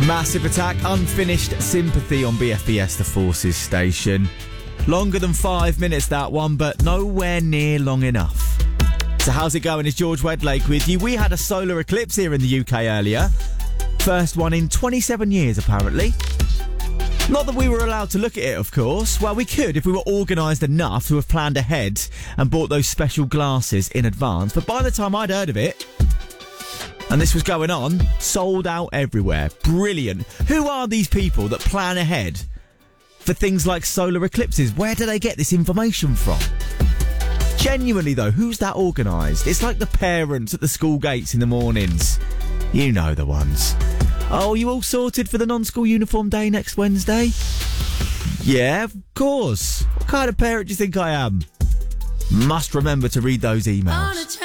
Massive Attack, Unfinished Sympathy on BFBS, the Forces station. Longer than 5 minutes, that one, but nowhere near long enough. So how's it going? It's George Wedlake with you. We had a solar eclipse here in the UK earlier. First one in 27 years, apparently. Not that we were allowed to look at it, of course. Well, we could if we were organised enough to have planned ahead and bought those special glasses in advance. But by the time I'd heard of it, and this was going on, sold out everywhere. Brilliant. Who are these people that plan ahead for things like solar eclipses? Where do they get this information from? Genuinely, though, who's that organised? It's like the parents at the school gates in the mornings. You know the ones. Oh, you all sorted for the non-school uniform day next Wednesday? Yeah, of course. What kind of parent do you think I am? Must remember to read those emails.